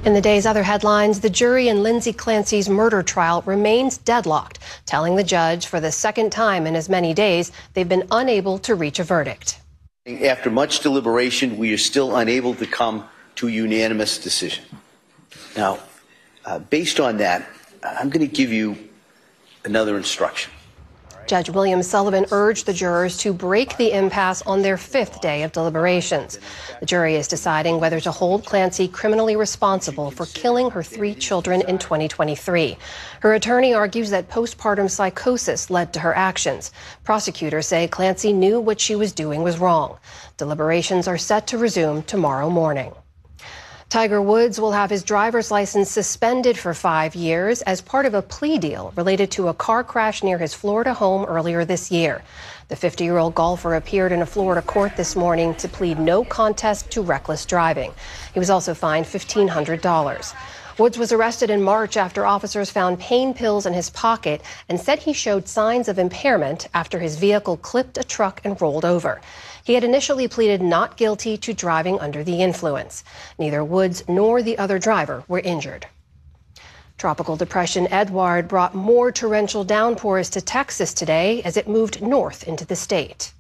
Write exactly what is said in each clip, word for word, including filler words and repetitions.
In the day's other headlines, the jury in Lindsay Clancy's murder trial remains deadlocked, telling the judge for the second time in as many days they've been unable to reach a verdict. After much deliberation, we are still unable to come to a unanimous decision. Now, uh, based on that, I'm going to give you another instruction. Judge William Sullivan urged the jurors to break the impasse on their fifth day of deliberations. The jury is deciding whether to hold Clancy criminally responsible for killing her three children in twenty twenty-three. Her attorney argues that postpartum psychosis led to her actions. Prosecutors say Clancy knew what she was doing was wrong. Deliberations are set to resume tomorrow morning. Tiger Woods will have his driver's license suspended for five years as part of a plea deal related to a car crash near his Florida home earlier this year. The fifty-year-old golfer appeared in a Florida court this morning to plead no contest to reckless driving. He was also fined fifteen hundred dollars. Woods was arrested in March after officers found pain pills in his pocket and said he showed signs of impairment after his vehicle clipped a truck and rolled over. He had initially pleaded not guilty to driving under the influence. Neither Woods nor the other driver were injured. Tropical depression Edouard brought more torrential downpours to Texas today as it moved north into the state.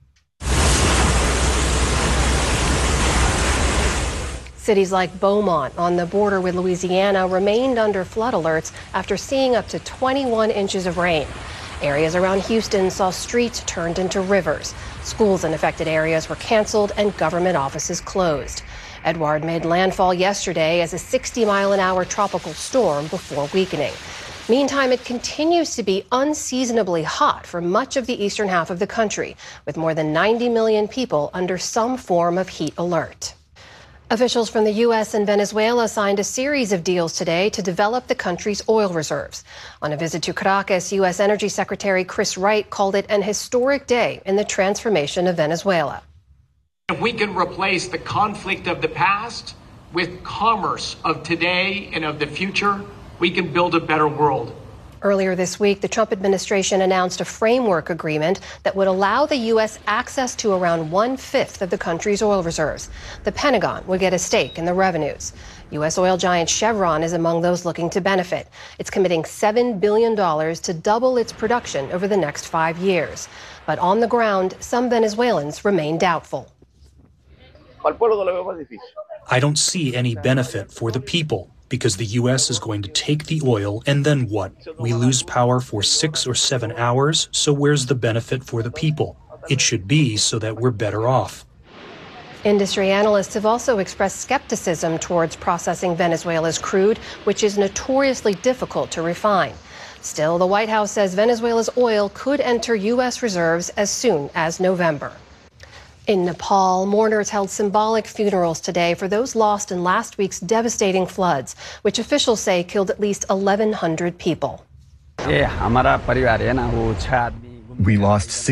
Cities like Beaumont on the border with Louisiana remained under flood alerts after seeing up to twenty-one inches of rain. Areas around Houston saw streets turned into rivers. Schools in affected areas were canceled and government offices closed. Edouard made landfall yesterday as a sixty mile an hour tropical storm before weakening. Meantime, it continues to be unseasonably hot for much of the eastern half of the country, with more than ninety million people under some form of heat alert. Officials from the U S and Venezuela signed a series of deals today to develop the country's oil reserves. On a visit to Caracas, U S Energy Secretary Chris Wright called it an historic day in the transformation of Venezuela. If we can replace the conflict of the past with commerce of today and of the future, we can build a better world. Earlier this week, the Trump administration announced a framework agreement that would allow the U S access to around one-fifth of the country's oil reserves. The Pentagon would get a stake in the revenues. U S oil giant Chevron is among those looking to benefit. It's committing seven billion dollars to double its production over the next five years. But on the ground, some Venezuelans remain doubtful. I don't see any benefit for the people, because the U S is going to take the oil, and then what? We lose power for six or seven hours, so where's the benefit for the people? It should be so that we're better off. Industry analysts have also expressed skepticism towards processing Venezuela's crude, which is notoriously difficult to refine. Still, the White House says Venezuela's oil could enter U S reserves as soon as November. In Nepal, mourners held symbolic funerals today for those lost in last week's devastating floods, which officials say killed at least eleven hundred people. We lost